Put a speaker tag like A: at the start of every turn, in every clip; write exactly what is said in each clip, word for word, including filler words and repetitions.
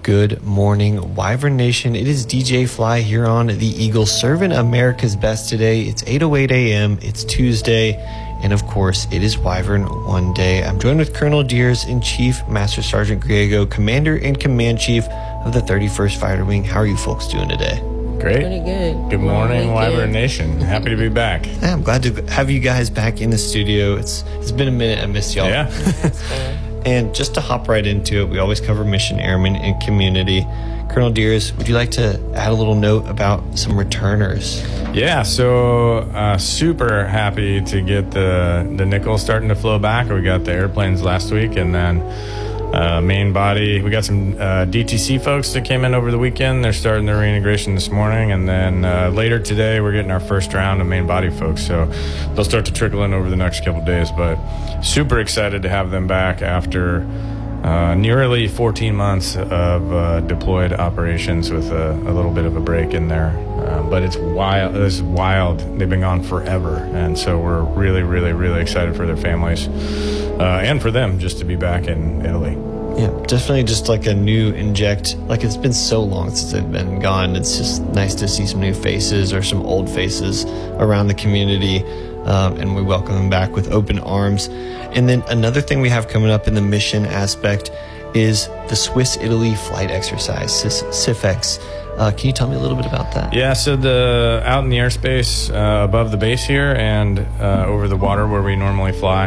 A: Good morning, Wyvern Nation. It is D J Fly here on the Eagle, serving America's best today. It's eight oh eight a.m. It's Tuesday, and of course, it is Wyvern One Day. I'm joined with Colonel Deers and Chief Master Sergeant Griego, Commander and Command Chief of the thirty-first Fighter Wing. How are you folks doing today?
B: Great.
C: Pretty good.
B: Good morning,
C: Thank
B: Wyvern
C: you.
B: Nation. Happy to be back.
A: Yeah, I'm glad to have you guys back in the studio. It's It's been a minute. I missed y'all.
B: Yeah.
A: And just to hop right into it, we always cover mission, airmen, and community. Colonel Deers, would you like to add a little note about some returners?
B: Yeah, so uh, super happy to get the, the nickel starting to flow back. We got the airplanes last week, and then uh, main body. We got some uh, D T C folks that came in over the weekend. They're starting their reintegration this morning, and then uh, later today we're getting our first round of main body folks. So they'll start to trickle in over the next couple of days. But super excited to have them back after uh, nearly fourteen months of uh, deployed operations with a, a little bit of a break in there. Uh, but it's wild. It's wild. They've been gone forever, and so we're really, really, really excited for their families uh, and for them just to be back in Italy.
A: Yeah, definitely just like a new inject. Like, it's been so long since they've been gone. It's just nice to see some new faces or some old faces around the community. Um, and we welcome them back with open arms. And then another thing we have coming up in the mission aspect is the Swiss-Italy flight exercise, S I F E X. Uh, can you tell me a little bit about that?
B: Yeah, so the out in the airspace uh, above the base here and uh, over the water where we normally fly,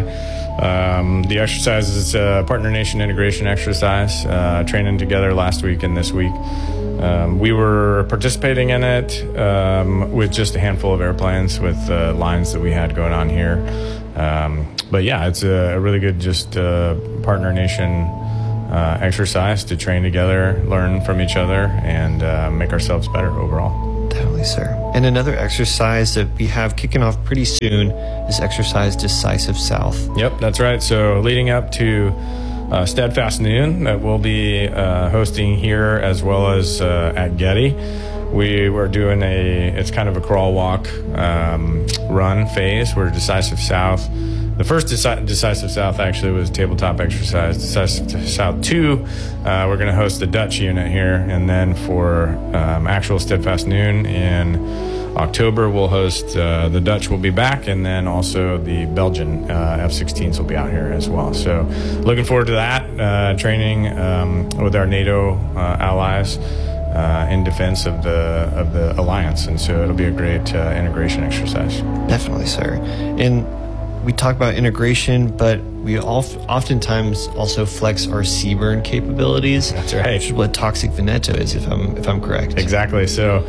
B: um, the exercise is a partner nation integration exercise, uh, training together last week and this week. Um, we were participating in it um, with just a handful of airplanes with uh, lines that we had going on here. Um, but yeah, it's a, a really good just uh, partner nation uh, exercise to train together, learn from each other, and uh, make ourselves better overall.
A: Definitely, sir. And another exercise that we have kicking off pretty soon is exercise Decisive South.
B: Yep, that's right. So leading up to Uh, Steadfast Noon that we'll be uh, hosting here as well as uh, at Getty. We were doing a, it's kind of a crawl walk um, run phase. We're Decisive South. The first Deci- Decisive South actually was tabletop exercise. Decisive South two, uh, we're going to host the Dutch unit here. And then for um, actual Steadfast Noon in October, we'll host uh, the Dutch will be back, and then also the Belgian uh, F sixteens will be out here as well. So looking forward to that, uh, training um, with our NATO uh, allies uh, in defense of the of the alliance. And so it'll be a great uh, integration exercise.
A: Definitely, sir. And we talk about integration, but we oft, oftentimes also flex our C burn capabilities.
B: That's right.
A: Which is what Toxic Veneto is, if I'm if I'm correct.
B: Exactly. So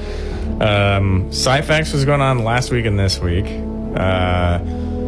B: um, S I F E X was going on last week and this week. Uh,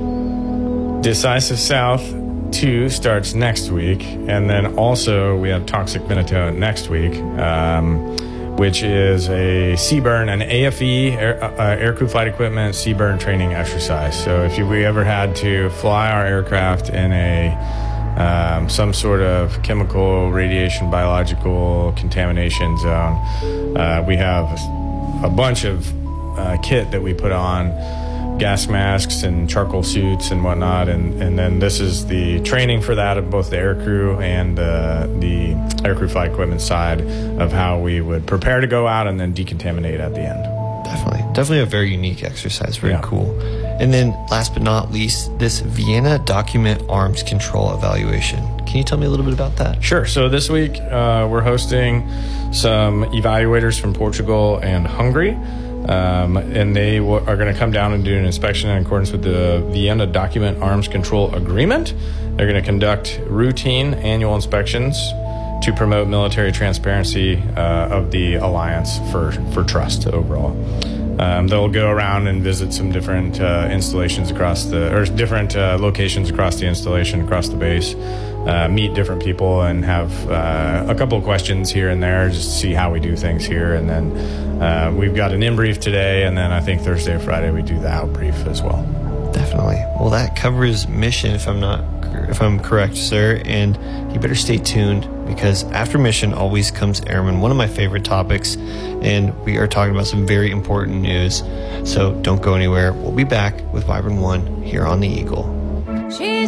B: Decisive South two starts next week, and then also we have Toxic Veneto next week, um, which is a C burn, an A F E, air, uh, aircrew flight equipment C burn training exercise. So if you, we ever had to fly our aircraft in a um, some sort of chemical, radiation, biological contamination zone, uh, we have a bunch of uh, kit that we put on, gas masks and charcoal suits and whatnot, and, and then this is the training for that of both the aircrew and uh, the aircrew flight equipment side of how we would prepare to go out and then decontaminate at the end.
A: Definitely. Definitely a very unique exercise. Very
B: Yeah.
A: cool. And then last but not least, this Vienna Document Arms Control Evaluation. Can you tell me a little bit about that?
B: Sure. So this week uh, we're hosting some evaluators from Portugal and Hungary. Um, and they w- are going to come down and do an inspection in accordance with the Vienna Document Arms Control Agreement. They're going to conduct routine annual inspections to promote military transparency uh, of the alliance for, for trust overall. Um, they'll go around and visit some different uh, installations across the, or different uh, locations across the installation, across the base, uh, meet different people, and have uh, a couple of questions here and there just to see how we do things here. And then uh, we've got an in-brief today, and then I think Thursday or Friday we do the out-brief as well.
A: Definitely. Well, that covers mission, if I'm not, if I'm correct, sir. And you better stay tuned, because after mission always comes airman, one of my favorite topics, and we are talking about some very important news. So don't go anywhere. We'll be back with Wyvern One here on the Eagle.